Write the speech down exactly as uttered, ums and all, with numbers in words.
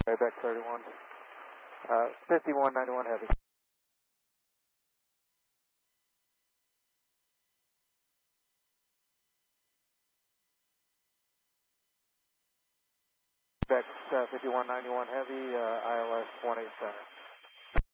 Okay, back thirty-one. Uh, fifty-one ninety-one heavy. Back uh, fifty-one ninety-one heavy, uh, I L S one eight center.